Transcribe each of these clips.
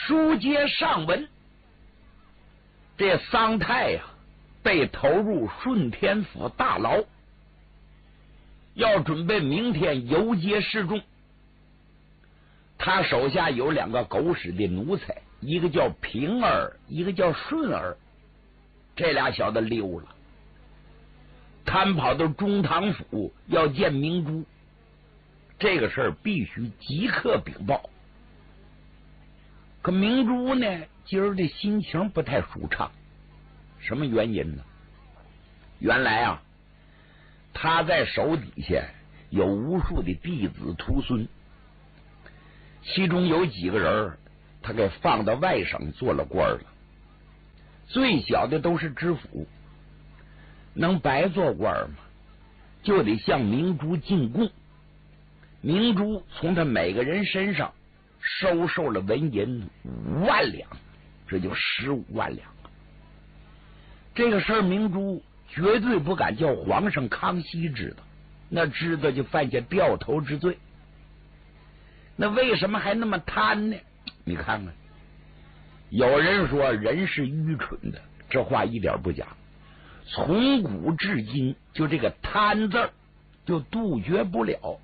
书接上文，这桑泰呀，被投入顺天府大牢，要准备明天游街示众。他手下有2个狗屎的奴才，一个叫平儿，一个叫顺儿。这俩小子溜了，他们跑到中堂府要见明珠，这个事儿必须即刻禀报。可明珠呢，今儿的心情不太舒畅，什么原因呢？原来啊，他在手底下有无数的弟子徒孙，其中有几个人他给放到外省做了官了，最小的都是知府，能白做官吗？就得向明珠进贡。明珠从他每个人身上收受了纹银5万两，这就15万两。这个事儿明珠绝对不敢叫皇上康熙知道，那知道就犯下掉头之罪。那为什么还那么贪呢？你看看，有人说人是愚蠢的，这话一点不假。从古至今，就这个贪字就杜绝不了。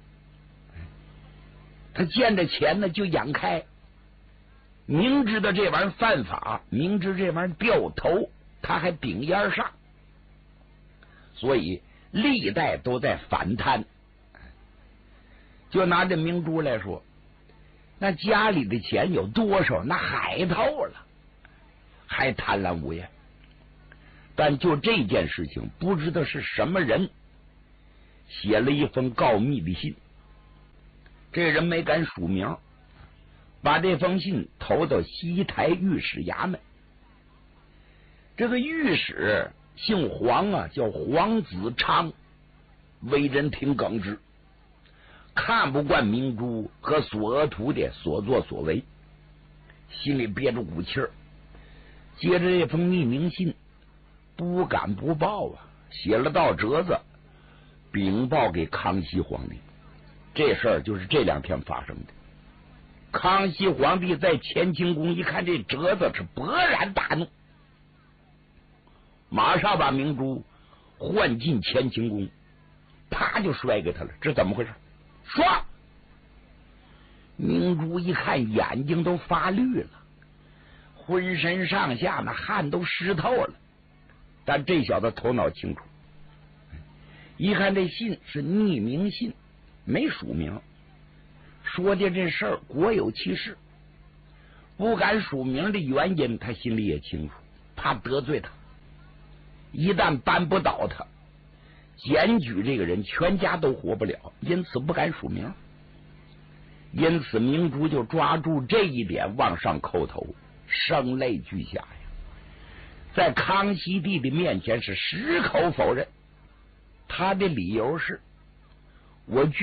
他见着钱呢就眼开，明知道这玩意儿犯法，明知这玩意儿掉头，他还顶烟上，所以历代都在反贪。就拿这明珠来说，那家里的钱有多少，那海透了，还贪婪无厌。但就这件事情，不知道是什么人写了一封告密的信，这人没敢署名，把这封信投到西台御史衙门。这个御史姓黄啊，叫黄子昌，为人挺耿直，看不惯明珠和索额图的所作所为，心里憋着股气儿。接着这封匿名信不敢不报啊，写了道折子禀报给康熙皇帝。这事儿就是这2天发生的。康熙皇帝在乾清宫一看这折子，是勃然大怒，马上把明珠唤进乾清宫，啪就摔给他了。这怎么回事？说！明珠一看，眼睛都发绿了，浑身上下那汗都湿透了。但这小子头脑清楚，一看这信是匿名信，没署名，说的这事儿国有其事，不敢署名的原因他心里也清楚，怕得罪他，一旦扳不倒他，检举这个人全家都活不了，因此不敢署名。因此明珠就抓住这一点往上叩头，声泪俱下呀，在康熙帝的面前是矢口否认。他的理由是，我